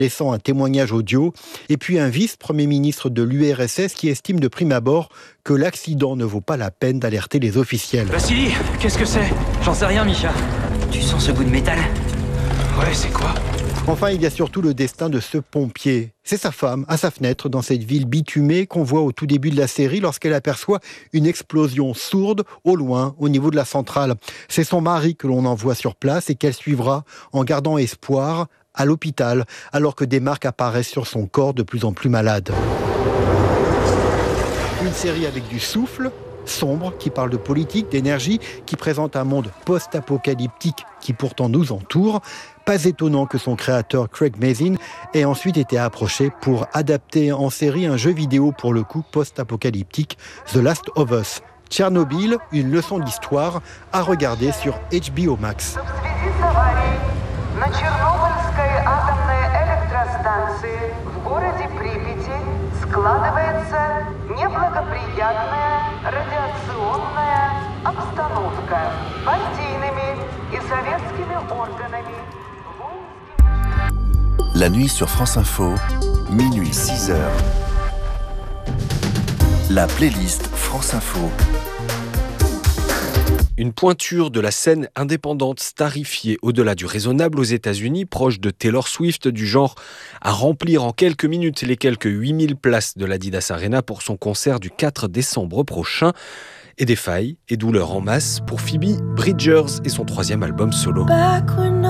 laissant un témoignage audio, et puis un vice-premier ministre de l'URSS qui estime de prime abord que l'accident ne vaut pas la peine d'alerter les officiels. Vassili, qu'est-ce que c'est ? J'en sais rien, Misha. Tu sens ce goût de métal ? Ouais, c'est quoi ? Enfin, il y a surtout le destin de ce pompier. C'est sa femme, à sa fenêtre, dans cette ville bitumée qu'on voit au tout début de la série lorsqu'elle aperçoit une explosion sourde au loin, au niveau de la centrale. C'est son mari que l'on envoie sur place et qu'elle suivra en gardant espoir à l'hôpital, alors que des marques apparaissent sur son corps de plus en plus malade. Une série avec du souffle, sombre, qui parle de politique, d'énergie, qui présente un monde post-apocalyptique qui pourtant nous entoure. Pas étonnant que son créateur Craig Mazin ait ensuite été approché pour adapter en série un jeu vidéo pour le coup post-apocalyptique, The Last of Us. Tchernobyl, une leçon d'histoire à regarder sur HBO Max. La nuit sur France Info, minuit 6h. La playlist France Info. Une pointure de la scène indépendante starifiée au-delà du raisonnable aux États-Unis, proche de Taylor Swift, du genre à remplir en quelques minutes les quelques 8000 places de l'Adidas Arena pour son concert du 4 décembre prochain. Et des failles et douleurs en masse pour Phoebe Bridgers et son 3e album solo. Back when